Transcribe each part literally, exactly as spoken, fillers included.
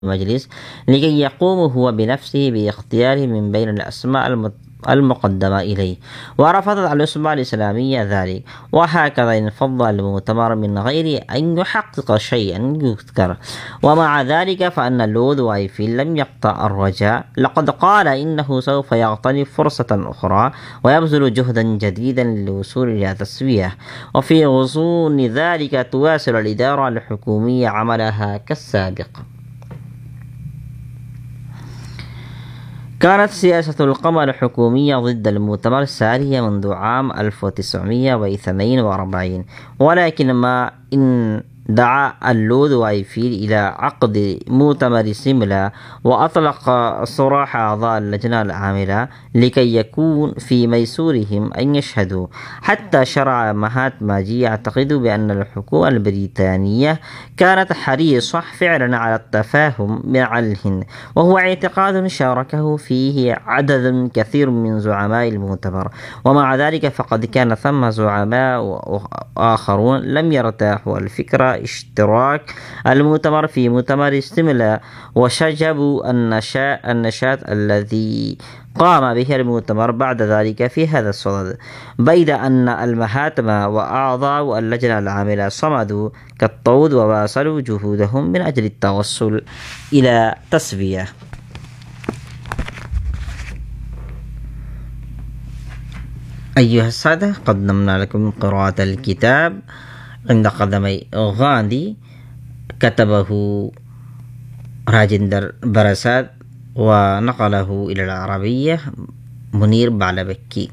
المجلس لكي يقوم هو بنفسه باختياره من بين الأسماء المت المقدمة إليه، ورفضت الأسماء الإسلامية ذلك، وهكذا انفض المؤتمر من غير أن يحقق شيئا يذكر. ومع ذلك فإن لود وايفيل لم يقطع الرجاء، لقد قال إنه سوف يغتنم فرصة أخرى ويبذل جهدا جديدا للوصول إلى تسوية. وفي غصون ذلك تواصل الإدارة الحكومية عملها كالسابق. كانت سياسة القمع الحكومية ضد المؤتمر سارية منذ عام ألف وتسعمائة واثنين وأربعين، ولكن ما إن دعا اللود وايفيل إلى عقد مؤتمر سيملا، وأطلق صراح أعضاء اللجنة العاملة لكي يكون في ميسورهم أن يشهدوا، حتى شرع مهاتما جي يعتقد بأن الحكومة البريطانية كانت حريصة فعلا على التفاهم مع الهند، وهو اعتقاد شاركه فيه عدد كثير من زعماء المؤتمر. ومع ذلك فقد كان ثم زعماء آخرون لم يرتاحوا الفكرة اشتراك المؤتمر في مؤتمر سيملا، وشجبوا النشاط الذي قام به المؤتمر بعد ذلك في هذا الصدد، بيد أن المهاتما وأعضاء اللجنة العاملة صمدوا كالطود وواصلوا جهودهم من أجل التوصل إلى تسوية. أيها السادة، قدمنا لكم قراءة الكتاب عند قدمي غاندي، كتبه راجندر برسات ونقله إلى العربية منير بعلبكي.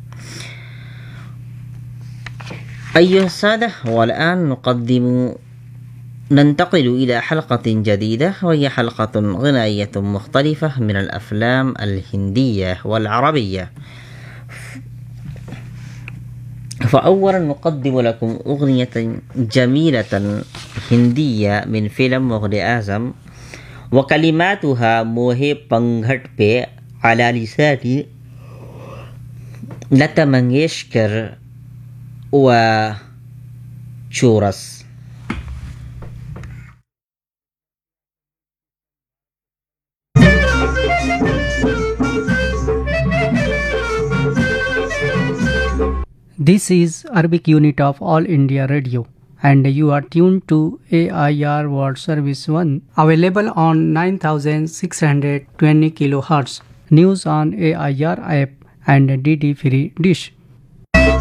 أيها السادة، والآن نقدم ننتقل إلى حلقة جديدة، وهي حلقة غنائية مختلفة من الأفلام الهندية والعربية. فأولا نقدم لكم أغنية جميلة هندية من فيلم مغل أعظم، وكلماتها موهي بانغھٹ पे على لسان Lata Mangeshkar وچورس. This is Arabic unit of All India Radio, and you are tuned to A I R World Service one, available on nine thousand six hundred twenty kilohertz. News on A I R app and D D free dish.